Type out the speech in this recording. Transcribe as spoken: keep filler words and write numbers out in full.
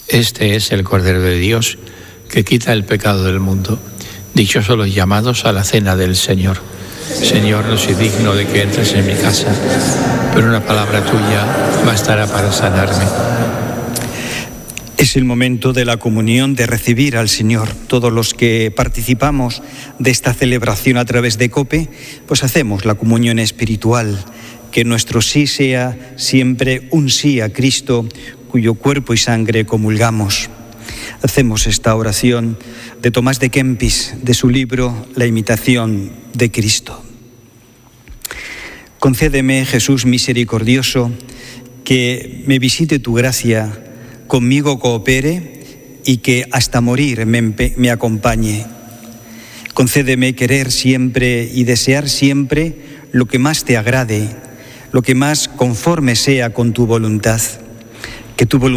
Este es el Cordero de Dios, que quita el pecado del mundo. Dichosos los llamados a la cena del Señor. Señor, no soy digno de que entres en mi casa, pero una palabra tuya bastará para sanarme. Es el momento de la comunión, de recibir al Señor. Todos los que participamos de esta celebración a través de COPE, pues hacemos la comunión espiritual. Que nuestro sí sea siempre un sí a Cristo, cuyo cuerpo y sangre comulgamos. Hacemos esta oración de Tomás de Kempis, de su libro La imitación de Cristo. Concédeme, Jesús misericordioso, que me visite tu gracia, conmigo coopere y que hasta morir me, me acompañe. Concédeme querer siempre y desear siempre lo que más te agrade, lo que más conforme sea con tu voluntad. Que tu voluntad